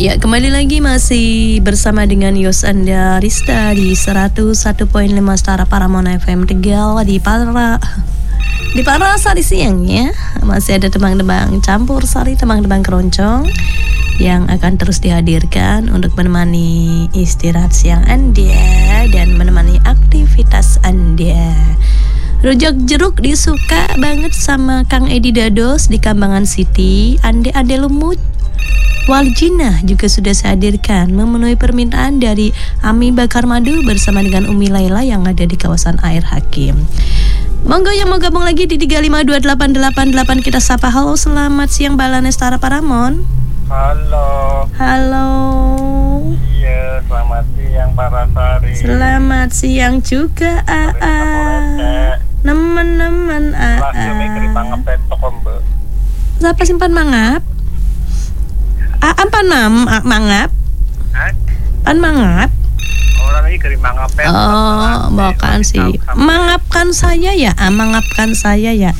Ya, kembali lagi masih bersama dengan Yos Anda Rista di 101.5 Setara Paramount FM Tegal di Parasari siang ya. Masih ada tembang-tembang campur sari, tembang-tembang keroncong yang akan terus dihadirkan untuk menemani istirahat siang Anda dan menemani aktivitas Anda. Rujak jeruk disuka banget sama Kang Edi Dados di Kambangan City. Ande lumut Waljina juga sudah saya hadirkan memenuhi permintaan dari Ami Bakar Madu bersama dengan Umi Laila yang ada di kawasan Air Hakim. Monggo yang mau gabung lagi di 3528888 kita sapa. Halo, selamat siang Balane Setara Paramount. Halo. Iya, selamat siang Parasari. Selamat siang juga Nemen-nemen Lagi mikir pangapet tokombe. Siapa simpan mangap? Apa mangap? Pan mangap? Orang ini kiri mangapet. Oh, bukan sih. Mangapkan saya ya, mangapkan saya ya.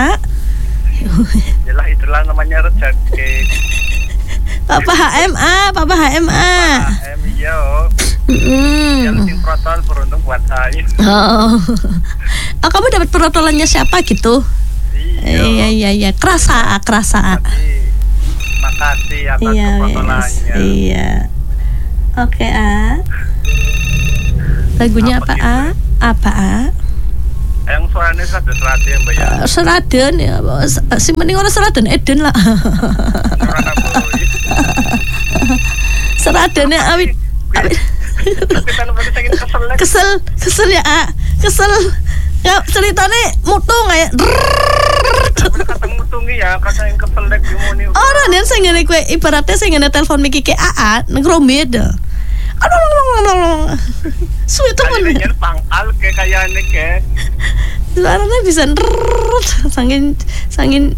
Jelas itulah namanya rezeki. Papa HMA. HM iya. Yang tim protol beruntung buat saya. Oh, kamu dapat protolannya siapa gitu? Iya. Kerasa. Makasih atas protolannya. Iya. Oke, lagunya apa, Yang suaranya seraden Mbak ya. Seraden ya. Si mending orang Seraden Eden lah. Seradennya awit. Kesel ya, kesel. Ya ceritanya mutung kayak kata mutungi ya, kata yang keselek dimoni. Orang dan saya ngene kue ibaratnya saya ngene telepon Miki ke ngerombed. Aduh. Suwe tuh pun. Kayaknya pangkal kayaknya ke. Suaranya bisa sangin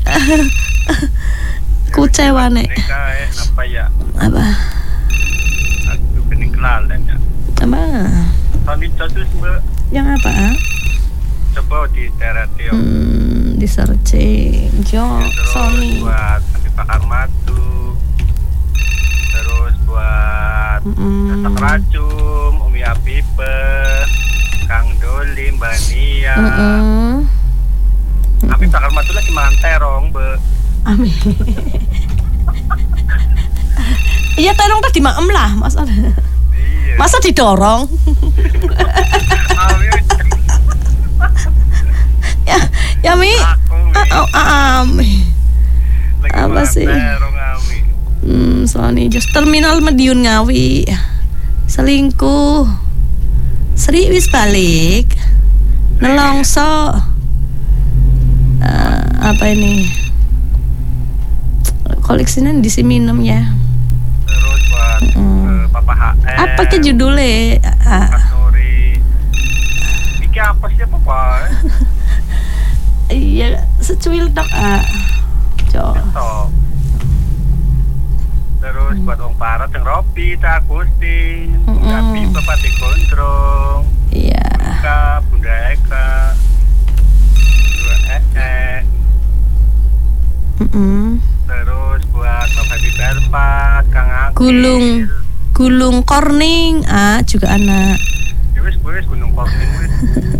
kucewane. Apa ya? Apa? Aduh kening kelalen ya. Apa? Tadi casus Mbak. Yang apa? Coba di teratio. Di searching. Sony. Buat Andi Bakar Madu. Terus buat Dasak Racum, Umi Apipe, Kang Doli, Mbak Nia. Tapi Bakar Madu lagi makan terong, Mbak. Amin. Iya terong tadi maem lah, masa. Iya. Masa didorong? Amin. Ya Mi. Amin. Apa sih? Soalnya just terminal Medion Ngawi. Selingkuh. Sri wis balik. Nelongso. Apa ini? Koleksinya di sini minum ya. Terus buat Papa HM. Apa ke judulnya? Nuri. Iki apa sih Papa? Iya, secuil tok Terus buat Wong Parat yang Robi, Tak Agustin, Tapi Bapak di Gondrong. Iya. Bunda Eka. Terus buat Bapak di Belpat, Kang Agil. Gulung Korning, juga anak. Wis Gunung Korning wis.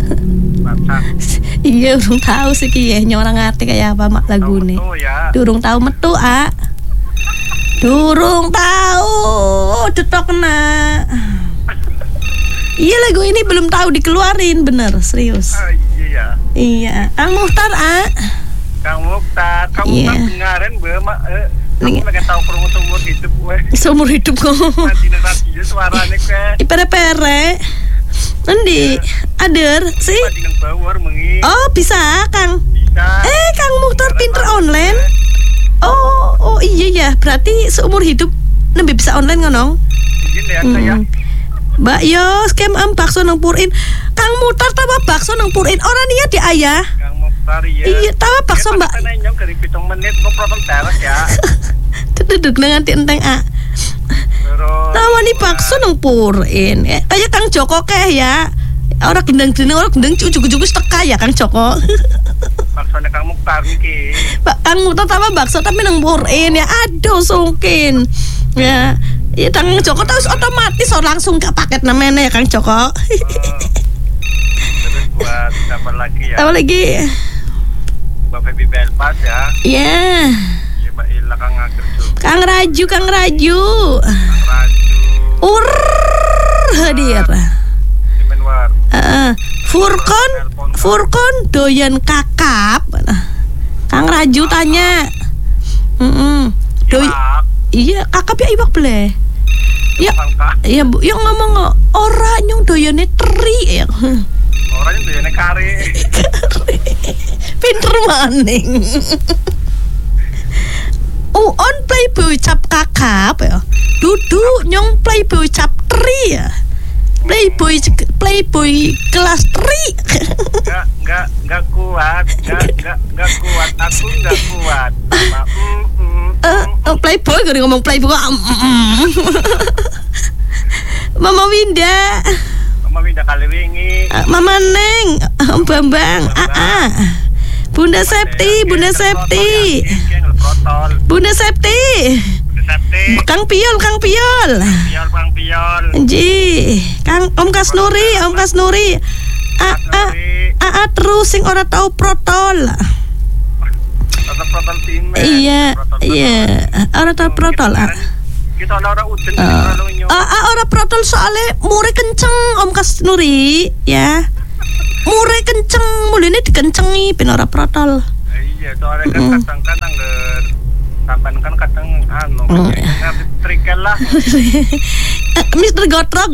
Iya, urung tahu sih ki ya nyorang ati kayak apa mak lagune. Durung tahu metu, Durung tahu detokna. Iya, lagu ini belum tahu dikeluarin, bener, serius. Iya. Kang Muhtar, Kang Muhtar dengarin kamu pengen tahu seumur hidup gue. Seumur hidup kok. Nanti radio suaranya ke. Ipere-pere. Nanti ader sih. Oh bisa Kang. Bisa. Kang Muhtar pinter online. Oh iya ya, berarti seumur hidup nembe bisa online ngonong. Iya ya saya. Mbak yo scam bakso nang purin. Kang Muhtar tawa bakso nang purin. Orang niat di ayah. Kang Muhtar iya. Iya tawa bakso Mbak. Kita nyong dari 7 menit kok protong teras ya. Duduk nang entek tawa nih bakso nang purin. Kayak Kang Joko keh ya. Orang gendang-gendang, orang gendang cucu-cucu teka ya Kang Joko. Baksone Kang Muhtar niki. Kang Muhtar tambah bakso tapi nang purin ya. Aduh sungkin. Ya, ya Kang Joko terus otomatis langsung ke paket namanya ya Kang Joko. Terus buat siapa lagi ya? Apa lagi? Mbak Feby Belpas ya. Iya. Iya Mbak Ila Kang Ager juga. Kang Raju. Kang Raju. Hadir. Menwar. Furkon doyan kakap. Kang Raju tanya. Iya, kakap ya iwak bleh. Ya, iya Bu, yang ngomong ora nyong doyane teri ya. Ora nyong doyane kare. Pinter maning. On playboy cap kakap ya. Dudu nyong playboy cap teri ya. Playboy kelas teri. Enggak kuat. Aku enggak kuat. Playboy gak ngomong playboy. Mama Winda kali wingi. Mama Neng, Om Bambang, Bunda Septi. Kang Piol. Ji, Om Kasnuri. Terus sing ora tau protol. Protol tim. Iya. Ora tau protol. Kita ora udan ora protol soalnya mure kenceng Om Kasnuri ya. Mure kenceng, mulane dikencengi ben ora protol. Iya, soalnya kan kadang-kadang sampean kan kadang trikel lah. Mister Gotrok.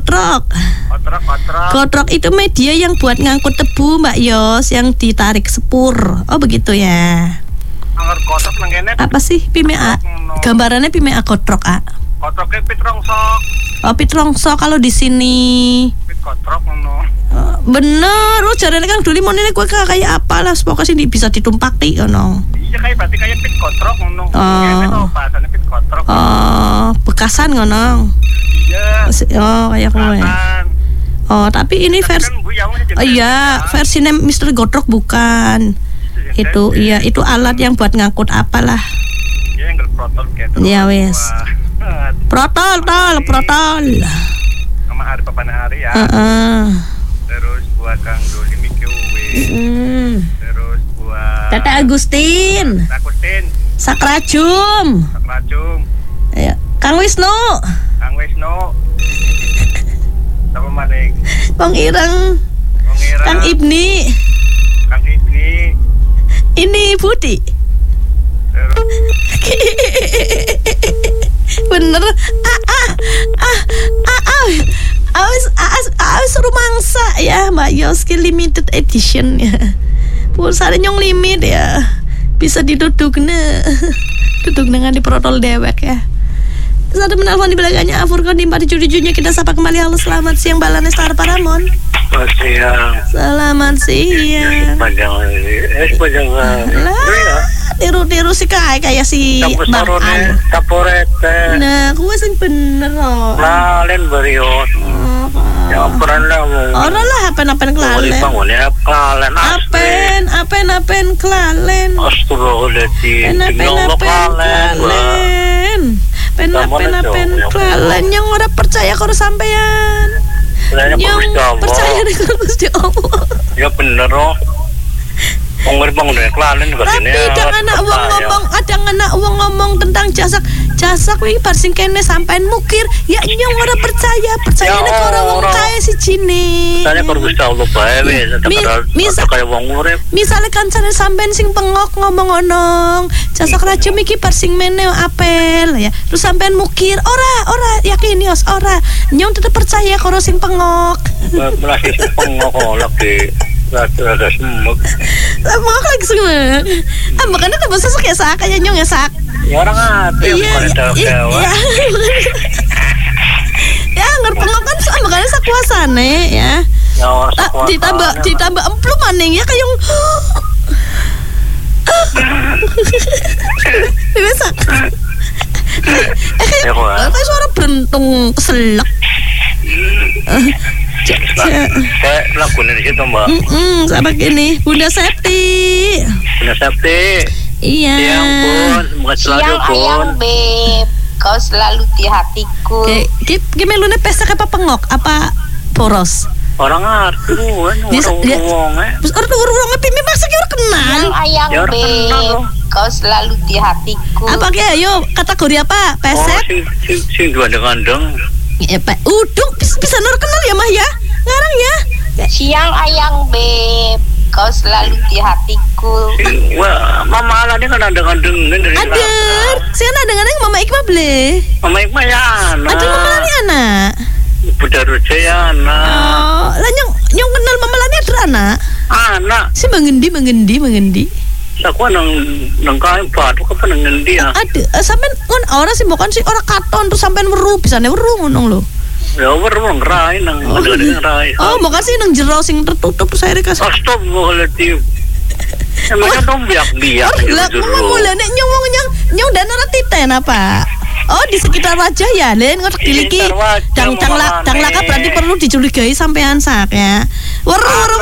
Gotrok itu media yang buat ngangkut tebu Mbak Yos yang ditarik sepur. Oh begitu ya. Angger gotrok nang kene. Apa sih Pimea? Gambarannya Pimea Gotrok Gotroknya pitrongsok. Oh pitrongsok kalau di sini. Gotrok ngono. Bener, jarane Kang Duli monene kowe kayak apa lah pokoknya sih bisa ditumpaki ngono. Iya berarti kayak pit gotrok ngono. Kene to bahasane pit gotrok. Bekasan ngono. Iya. Kayak kowe. Tapi ini versi versinya Mr. Gotrok bukan. Itu iya, itu alat yang buat ngangkut apalah. Iya, yang protol gitu. Iya wes. Protol. Sama Ari Papanari ya. Terus buat Kang Doli Mikiwe. Terus buat Tete Agustin. Sakrajum. Ya, Kang Wisnu. Sama maning. Bang Ireng. Kang Ibni. Ini Budi. Bener. Awis rumangsa ya Mbak Yoski limited edition ya. Pulsanya nyong limit ya. Bisa duduk dengan di protol dewek ya. Terus ada menelpon di belakangnya Furkon di 47-nya. Kita sapa kembali. Halo, selamat siang Balane Star Paramon. Selamat siang. Tiru si kayak si Bang An. Nah, gue sing bener loh. Lalen berios. Ya peran lah. Ora lah apen kelalen. Apen kelalen. Astagfirullahaladzim. Apen kelalen yang ora percaya karo sampean. Yang percaya dengan Gusti Allah. Ya bener loh. Tapi ada uang ngomong tentang jasa kuwi bar sing kene sampean mukir ya nyong ora percayane karo wong kae sijine. Saya karo Gusti Allah bae wis kaya wong urip. Misale kancane sampean sing pengok ngomong onong jasa rajum iki bar sing mene apel ya. Terus sampean mukir ora yakin yos ora. Nyong tetep percaya karo sing pengok. Berarti pengok lagi. Rada semuk. Semuk lagi semuk. Makanya tambah sesek ya sak kayak nyong ya sak. Ya orang ati bukan dawa. Ya ngerpengok kan makanya sak kuasane ya. Ditambah emplum maning ya kayak biasa. Kayak suara berentung keselak. Saya lakukan di situ Mbak. Sama gini, Bunda Septi. Iya. Ya ampun, semoga selalu pun. Ayang Beb, kau selalu di hatiku. Melune pesek apa pengok apa poros? Orang ngerti orang pimi masa orang kenal. Ayang beb, kau selalu di hatiku. Apa kayak ayo kategori apa? Pesek? Sing dua kandang. Ya Pak, uduk bisa nur kenal ya Mah ya? Ngarang ya? Siang ayang beb, kau selalu di hatiku. Wah, Mama Ala ini kan ada kandang dari Ader, saya ada dengan Mama Ikma beli. Mama Ikma ya anak. Ada Mama Lani anak. Budar ya anak. Oh, lah nyong kenal Mama Lani ada anak. Anak. Si mengendi. Aku nang kae batu apa nang ngendi ya? Ada, sampean ngon ora sih bukan sih ora katon terus sampean weruh bisane weruh ngono lho. Ya weruh ngrai nang ngrai. Oh, bukan sih nang jero sing tertutup saya rekas. Astagfirullahaladzim. Emangnya dong biak-biak. Lah, mulai nek nyong dan ora titen apa? Oh, di sekitar wajah ya, Len ngotak diliki. Dang laka berarti perlu dicurigai sampean sak ya. Wer.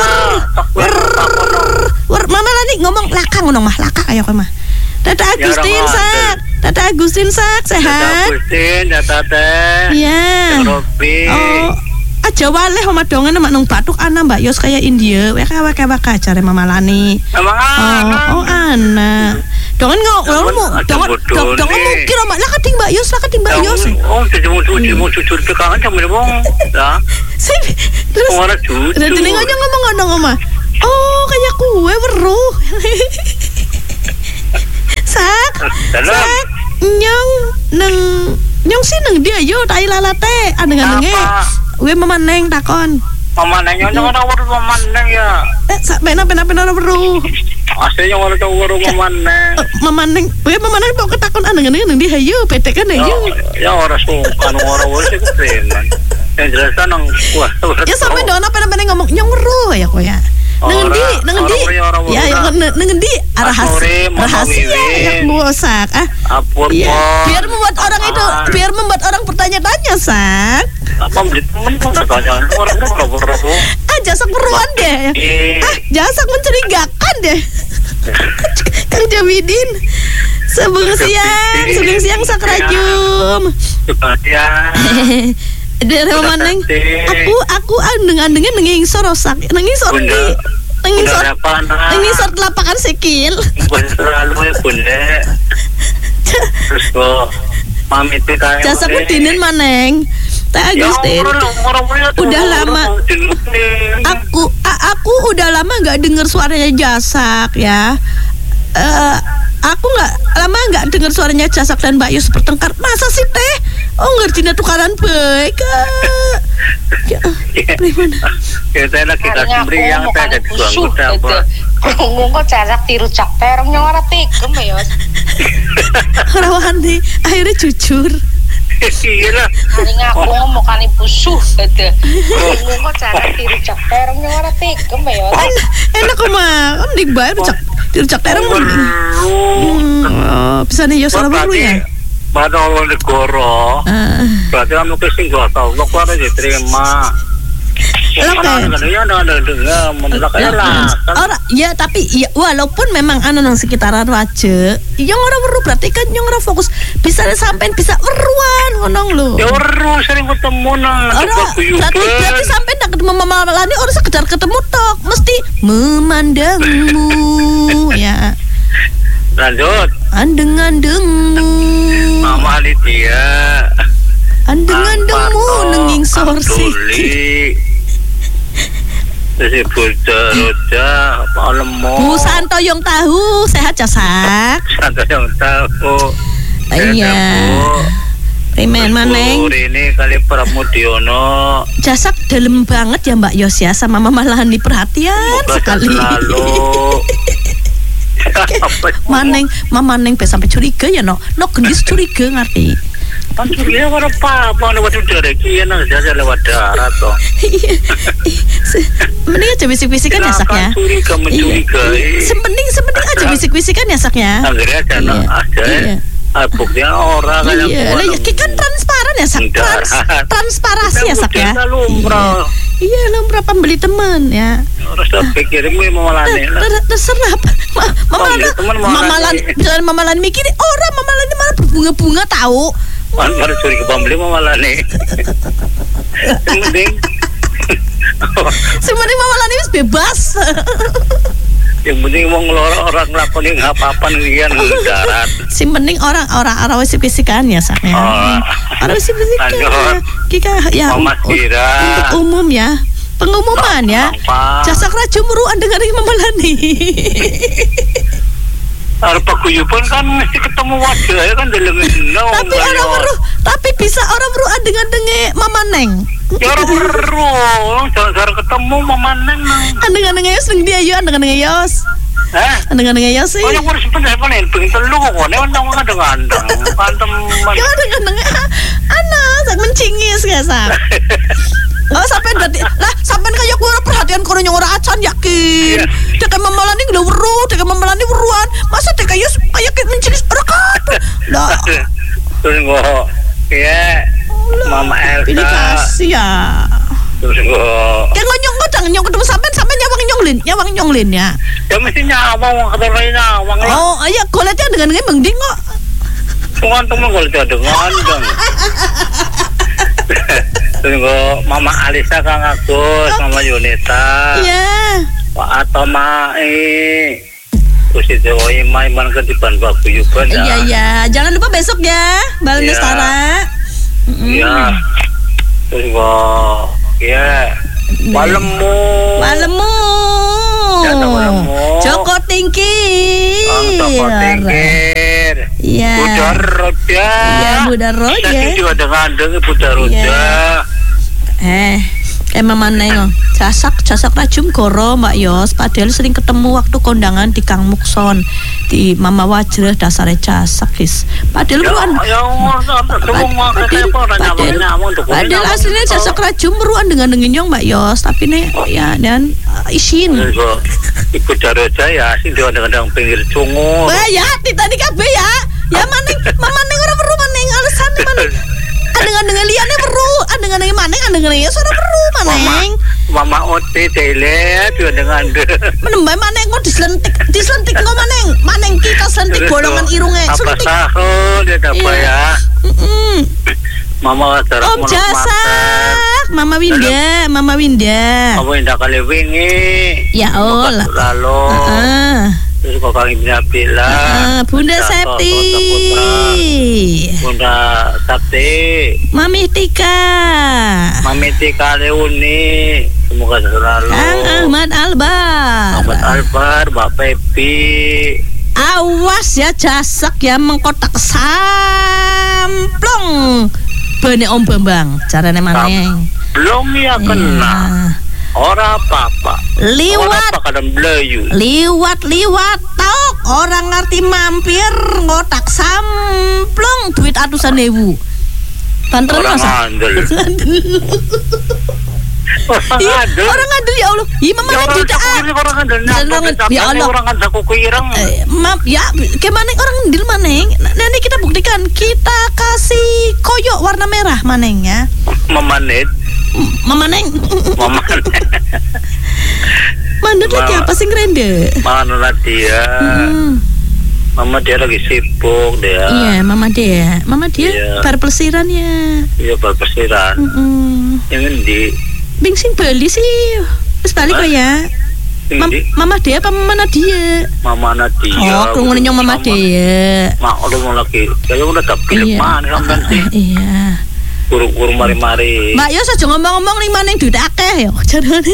Mama Lani ngomong laka ngono mah, laka kayak kowe mah. Dada Agustin sak sehat. Dada teh. Iya. Oh, aja waleh oma dongen mak nang batuk ana Mbak Yos kayak India. Weka cari Mama Lani. Emang anak. Oh, anak. Dongen dongen mungkin mak lah kading Mbak Yos. Oh, mau jujur tekangan sama wong. Ya. Terus ora jujur. Dadi ngomong ngono oma. Oh, kayak kue weruh. Sak. Nyong sih nang dia yo tai lalate aneng-anenge. Gue Mama Neng takon. Mama Neng nyong ora weruh Mama Neng ya. Pena ora weruh. Aslinya ora tau weruh Mama Neng. Mama Neng kok ketakon aneng-anenge nang dia yo petek kan yo. Ya ora sukan ora weruh sih kepreman. Yang jelas nang wah. Ya sampe dona pena ngomong nyong weruh ya kok ya. Nang endi? Ya nang endi? Rahasia yang bosak. Apur. Biar membuat orang bertanya-tanya, Sak. Apa beli temen bertanya orang. Jasak beruan deh. Jasak mencurigakan deh. Kang Jamidin. Sebelum siang Sak Rajum. Dari Mama Neng, aku dengan ngisor rosak, ngisor telapakan sikil. Selalu ya bunda. Terus kok mami itu kayak jasa kudinin Maneng, Teh Agustin. Udah lama. Aku udah lama nggak dengar suaranya Jasak ya. Aku nggak dengar suaranya Jasak dan Mbak Yus bertengkar. Masa sih Teh? Oh ngerti tukaran baik. Bagaimana? Kita lagi kasih beri yang teh di suang apa? Ngomong kok Jasak tiru cak terong yang ora tegem ya. Rawan nih, akhirnya jujur. Iya lah. Hari ngaku ngomong kan ibu suh gitu. Ngomong kok Jasak tiru cak terong yang ora tegem ya. Enak kok mah, kan dibayar tiru cak terong. Bisa nih Yos salah baru ya. Pada orang negara, berarti kan mungkin sih gak tahu, lo kuat aja terima. Ya tapi ya walaupun memang nang sekitaran Raja, yang orang weruh berarti kan yang orang fokus bisa sampean bisa weruan ngonong lo. Ya weruh sering ketemu nang. Berarti sampean tak ketemu Mama Lani orang sekedar ketemu tok, mesti memandangmu ya. Lanjut. Andeng-andengmu Mama Lydia. Andeng-andengmu nenging sorsi. Si Buja Roja Palemo. Bu Santo yang tahu sehat Jasak. Santo yang tahu. Iya. Primen Maneng. Ini kali Pramudiono. Jasak dalam banget ya Mbak Yos ya sama Mama Lani perhatian sekali. Mama Neng sampai curiga ya no gendis curiga ngerti kan curiga orang apa lewat udara kia nang jasa lewat darat toh mending aja bisik-bisikan ya Saknya mencurigai sepenting aja bisik-bisikan ya Saknya akhirnya aja buktinya orang kayak kan transparan ya Sak transparasi ya Sak ya iya lumrah pembeli teman ya harus pikirmu Mama Lani terserah Mama Lani mikir orang Mama Lani malah berbunga-bunga tahu Baru curi ke pembeli malah nih. Yang penting malah nih bebas. Yang penting mau orang ngelakuin apa-apa nih darat. Si penting orang wisik-wisikan ya saknya. Orang wisik-wisikan. Kika ya untuk umum ya. Pengumuman ya. Jasa kerja muruan dengan memelani. Arep paguyuban kan mesti ketemu wajah ya kan dalam tapi bisa orang beruan dengan Mama Neng. Ya orang beru, jangan ketemu Mama Neng. Dengan Yos ning dia yo dengan Yos. Dengan Yos sih. Oh yang urus sebenarnya kan pengen telu kok ne ngandang-ngandang. Pantem. Ya dengan anak sak mencingis ya sak. Oh sampai sampai kayak gue perhatian kono yang orang acan yakin. Dek memelani udah weru, dek memelani weruan. Masa dek kayak mencilis rekat. Lah. Terus kok ya Mama Elsa. Ini kasih ya. Terus kok. Kayak nyong ketemu sampai nyawang nyonglin ya. Ya mesti nyawang ketemu nyawang. Oh, iya goletnya dengan mending kok. Teman-teman goletnya dengan. Tunggu Mama Alisa, Kang Agus, Mama Yunita. Iya. Pak Atomai. Terus itu Imai man ke depan paguyuban ya. Iya. Jangan lupa besok ya, Mbak Lestara. Iya. Terus kok ya Walemu. Joko Tingkir. Joko Tingkir. Iya. Budar Roda. Iya, Budar Roda. Tadi juga dengan Budar Roda. Mama Neng jasak rajum goro Mbak Yos, padahal sering ketemu waktu kondangan di Kang Mukson di Mama Wajrah dasare jasak guys. Padahal padahal aslinya jasak rajum meruan dengan nyong Mbak Yos, tapi nih ya dan isin. Ibu Daroja ya sih dia dengan pinggir cungur. Ya tadi kabeh ya. Ya maning Mama Neng ora perlu maning alasan maning. Dengan liane perlu, dengan maneng, dengan ya suara perlu maneng. Mama Ote tele dia dengan menembay maneng kok diselentik kok maneng kita selentik bolongan irungnya selentik. Apa sahur dia apa ya? Mama acara Om Jasak, Mama Winda. Mama Winda kali wingi. Ya Allah. Lalu. Terus kok kang Ibnu Abila. Bunda Septi. Bunda Septi. Mami Tika Leuni. Semoga selalu. Kang Ahmad Albar, Mbak Pepi. Awas ya jasak ya mengkotak samplong. Bane Om Bambang, carane maneng. Belum ya kena. Ora apa-apa. Liwat tok orang ngerti mampir ngotak samplong duit atusan ewu. Bantuan masa. Orang ngandel ya Allah. Mama tidak. Ya Allah. Orang ngandel kuku ireng. Maaf ya, kemana orang ngandel maneng? Nanti kita buktikan. Kita kasih koyok warna merah maneng ya. Memanit. Memaneng. Manut lagi apa sih ngerende? Mana dia? Mama dia lagi sibuk dia. Iya, Mama dia bar pelesiran ya. Iya, bar pelesiran. Yang di Bingsing Bali sih. Terus balik kok ya. Mama dia apa Mama Nadia? Mama Nadia. Oh, krungu nyong Mama dia. Mak lu lagi. Kayak udah tapi mana sampean sih? Iya. Guru mari-mari. Mbak Yos aja ngomong-ngomong ning maneng duit akeh ya jarane.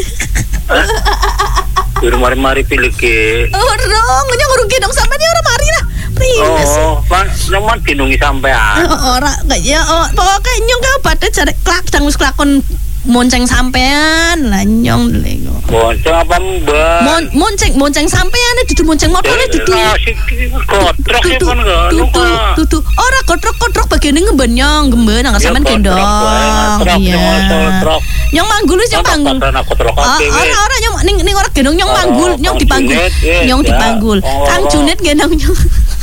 Guru mari-mari pilih ke. Urung, nyong gendong sampean ya ora mari lah. Primes. Pak, nyong gendongi sampean. Ora ya pokoke nyong ka badhe jare klak dang wis klakon monceng sampean lah nyong lego. Monceng apa Mbak? Monceng sampean dudu monceng motore dudu. Kotrok ya kan enggak. Dudu. Ora kotrok bagiane ngemben nyong, ngemben nang sampean gendong. Iya. Nyong manggul wis nyong panggul. Ora nyong ning ora gendong nyong manggul, nyong dipanggul. Nyong dipanggul. Kang Junet gendong nyong.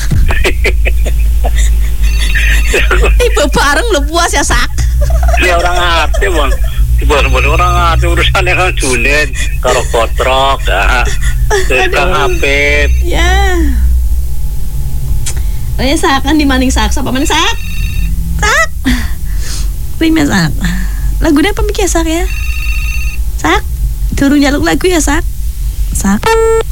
Ibu bareng lho puas ya sak. Ya orang ngerti, Bang. Tiba-tiba orang ngerti urusannya kan Junet karo kotrok ya. Terus Kang Apip. Ya. Oh ya sak kan di maning sak, sapa maning sak? Sak. Prima sak. Lagune apa iki sak ya? Sak. Durung njaluk lagu ya sak. Sak.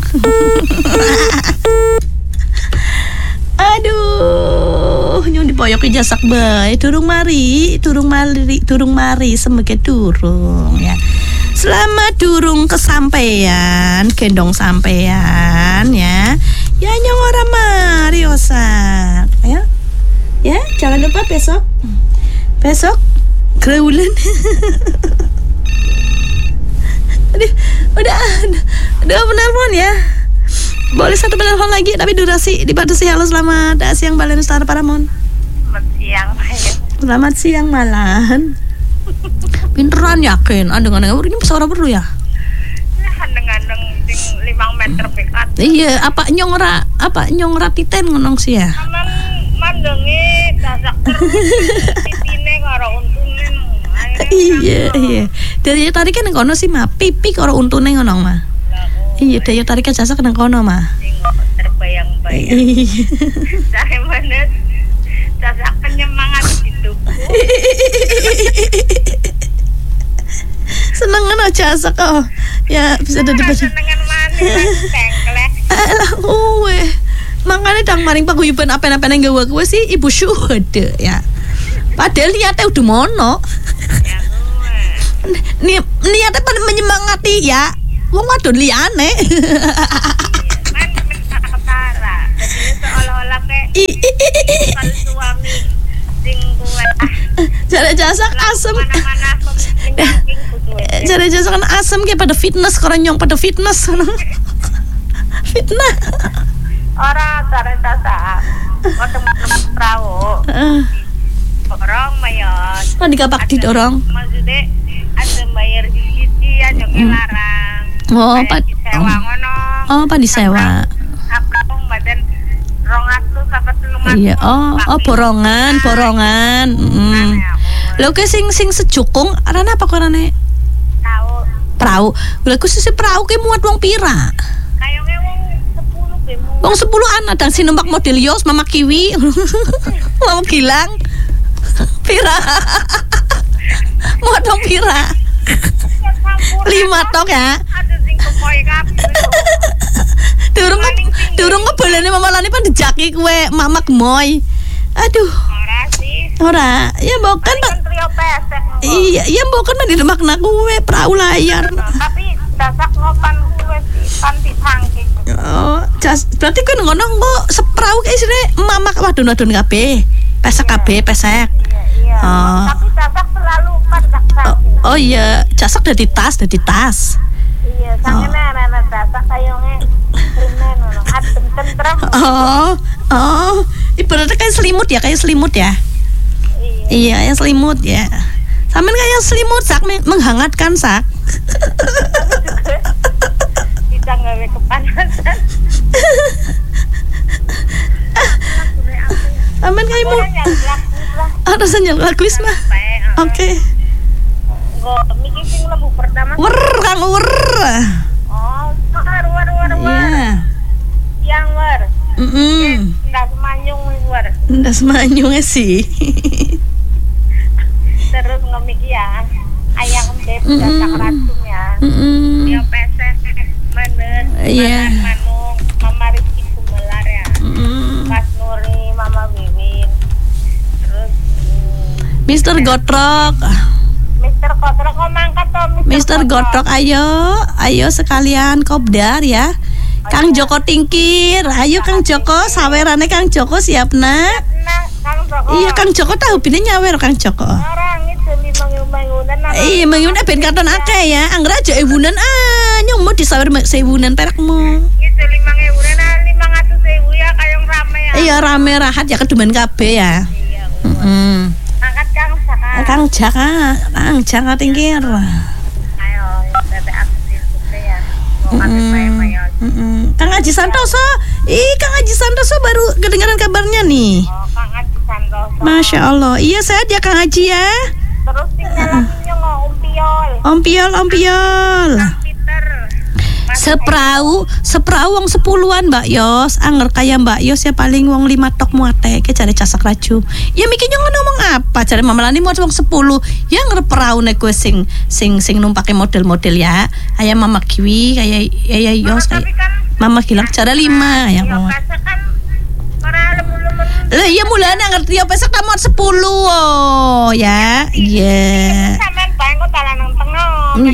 Aduh, nyong dipoyoki jasak bae. Durung mari semege durung ya. Selamat durung kesampaian, gendong sampean ya. Ya nyong ora mari sak. Ya. Ya, jangan lupa besok graulan. Udah penelpon ya. Boleh satu penelpon lagi tapi durasi dibatasi. Halo, selamat siang Balen Star Paramon. Selamat siang malahan. Pinteran yakin dengan ini pesawat perlu ya? Andeng-andeng sing 5 meter pekat. Iya, apa nyong ra titen ngonong sih ya. Mandengi dasak pipine karo untune. Iya. Dari tarik kan kono sih mah pipi karo untune ngono mah. Iya, daya tarik jasak nang kono mah. Terbayang-bayang. Iya. Dari mana jasak penyemangat hidupku. Senengan aja jasak oh. Ya bisa dadi baca. Senengan manis tengklek. Alah kowe. Makanya dang maring paguyuban apa-apa nang gawa kowe sih ibu syuhada ya. Padahal niatnya udah mono. Niatnya paling menyemangati ya. Wong wadon liyane. Kan ketara. Jadi seolah-olah kayak kalau suami sing kuat. Jare jasak asem. Mana-mana menyamping kudu. Jare jasak kan asem kayak pada fitness koran nyong pada fitness. Fitnah. Ora jare jasak. Ketemu perahu. Orang mayos. Kan dikapak didorong. Maksudnya ada bayar sisi aja larang. Oh, disewa ngono. Oh, apa disewa? Apa badan 200 sampai 300. Iya, borongan. Lho ke sing sejukung arane apa korane? Perahu. Lha ku sisi perahu ke muat wong pira? Kayane wong 10 bemu. Wong 10 anak dan si numpak model Yos, Mama Kiwi. Mama Gilang. Pira. Muat wong pira? 5 tok ya. Ada sing kemoy kabeh. Durung ngebalane mamalane pan dijaki kowe Mama Gemoy. Aduh. Ora sih. Ora, ya mbok kan trio pesek. Iya, ya mbok kan di makna kowe perahu layar. Tapi dasak ngopan kowe sih kan ditangking. Oh, berarti kan ngono kok seperahu kayak isine Mama wadon-wadon kabeh. Pesek kabeh, pesek. Iya. Tapi dasak selalu pandak. Oh iya, jasak dari tas. Iya, sangene anak dasak kayonge rene ngono, adem tentrem. Oh. Ibaratnya kayak selimut ya. Iya, yang selimut ya. Sampean kayak selimut sak menghangatkan sak. Bisa gawe kepanasan. Sampean kayak mau. Ada senyal lagu mah. Oke. Miki sing lembu pertama. Kang wer. Oh, war. Iya. Yang wer. Ndak manyung wer. Ndak manyung sih. Terus ngemiki ya. Ayang beb dasak racun ya. Dia pesek manen. Iya. Manung Mama Rizky Gumelar ya. Pas Nuri Mama Wiwin. Terus Mr. Gotrok. Mr. Gotrok kok mangkat toh Mr. Gotrok ayo sekalian kopdar ya. Kang Joko Tingkir, ayo Kang Joko, sawerane Kang Joko siap nak. Kang Joko. Iya Kang Joko tahu bine nyawer Kang Joko. Orang itu 5.000 Iya, mangunan ben katon akeh ya. Angger aja ewunan nyong mau disawer sewunan perakmu. Itu 5.000 500.000 ya kayong rame ya. Iya rame rahat ya keduman kabeh ya. Iya. Angkat Kang Jaka. Kang Jaka Tingkir. Ayo, bebe aktif ya. Mau mayo. Kang Haji Santoso. Kang Haji Santoso baru kedengaran kabarnya nih. Oh, Kang Haji Santoso. Masya Allah. Iya sehat ya Kang Haji ya. Terus tinggal Ompiol. Peter. Seperahu wong 10-an Mbak Yos. Anger kaya Mbak Yos ya paling wong 5 tok muate ke cari casak racun. Ya mikirnya ngomong apa jare Mamelani mau wong 10 ya ngarep peraune kowe sing numpake model-model ya kayak Mama Kiwi kayak Yos kayak Mama Gilang jare 5 ya kan ora lemu-lemu lah iya mulane ngerti ya pesek tamat 10 oh ya iya sampean bae kok dalan tengah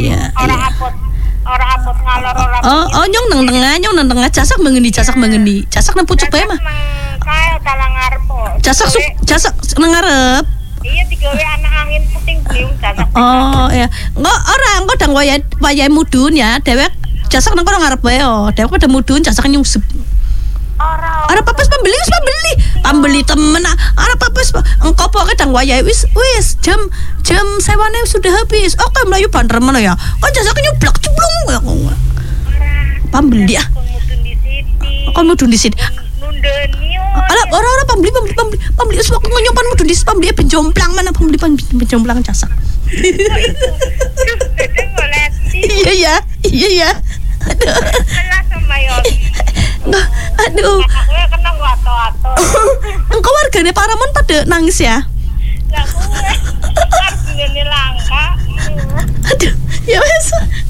ora abot ngalor ora oh nyong nang tengah jasak mengendi jasak nang pucuk bae mah kae dalan ngarep jasak nang ngarep iya digawe anak angin puting beliung jasak oh ya engko dang wayahe mudun ya dewek jasak nang kono ngarep bae dewek pada mudun jasak nyungsep ora papes pembeli temen ora papes engko pokoke dang wayahe wis jam sewane sudah habis oke mlayu banter mana ya kok jasake nyeblak ceblung ya pembeli ah kok mudun di sini nundeni ora pembeli wis kok nyopan mudun di pembeli penjomplang mana pembeli penjomplang jasak iya ya aduh aku kena wato-wato engko wargane Paramon pada nangis ya lah gue hargane langka aduh ya wes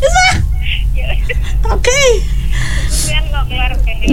oke yang nggak keluar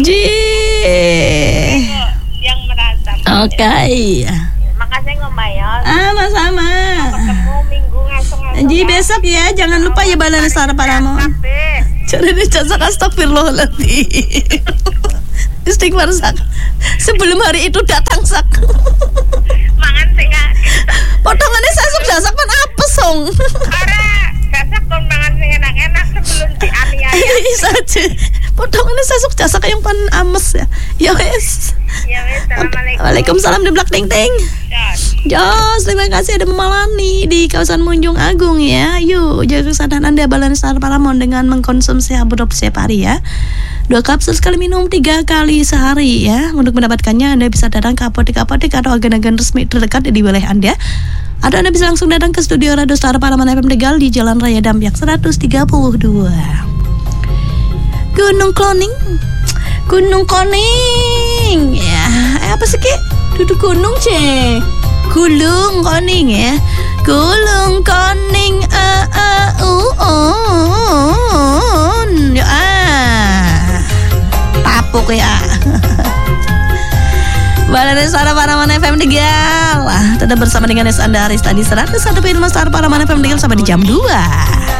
yang merasa oke makasih Ngomayos sama-sama ketemu minggu ngasong-ngasong Ji besok ya jangan lupa ya Balai Lestari Paramon jangan dicasak astagfirullahaladzim istighfar sak sebelum hari itu datang sak mangan sing potongannya sasuk jasak kan apa song ora jasak kon mangan sing enak-enak sebelum dianiaya saja potongannya sasuk jasak yang pan ames ya wes assalamualaikum waalaikumsalam di belak ting ting Jos terima kasih ada Memalani di kawasan Munjung Agung ya yuk jaga kesadaran Anda Balai Lestari Paramon dengan mengkonsumsi Abodop setiap hari ya 2 kapsul sekali minum 3 kali sehari ya. Untuk mendapatkannya Anda bisa datang ke apotek atau agen-agen resmi terdekat di wilayah Anda. Atau Anda bisa langsung datang ke studio Radio Star Paramon FM Tegal di Jalan Raya Dampyak 132. Gunung Koning ya. Apa sih Ki? Duduk gunung cek. Gulung Koning ya. Gulung Koning tapuk ya. Balai Lestari Paramon FM Tegal. Tetap bersama dengan Anda Aris tadi 101.5 Star Paramon FM Tegal sampai di jam 2.